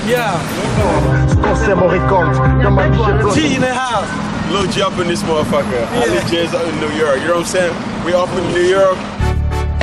Yeah. T in the house. Lil G up in this motherfucker. Ali J's out in New York. You know what I'm saying? We up in New York.